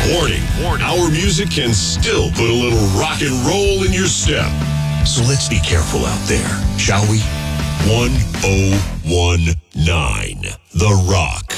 Warning. Our music can still put a little rock and roll in your step. So let's be careful out there, shall we? 1019 The Rock.